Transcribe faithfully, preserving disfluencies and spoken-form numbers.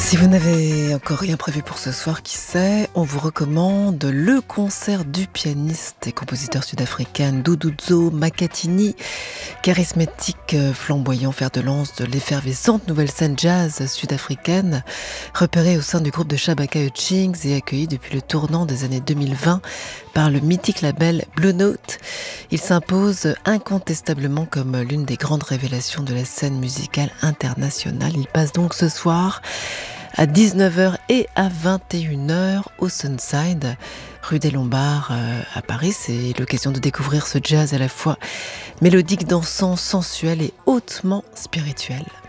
Si vous n'avez encore rien prévu pour ce soir, qui sait, on vous recommande le concert du pianiste et compositeur sud-africain Duduzo Makhathini, charismatique, flamboyant fer de lance de l'effervescente nouvelle scène jazz sud-africaine, repéré au sein du groupe de Shabaka Hutchings et accueilli depuis le tournant des années deux mille vingt par le mythique label Blue Note. Il s'impose incontestablement comme l'une des grandes révélations de la scène musicale internationale. Il passe donc ce soir à dix-neuf heures et à vingt et une heures au Sunside, rue des Lombards euh, à Paris. C'est l'occasion de découvrir ce jazz à la fois mélodique, dansant, sensuel et hautement spirituel.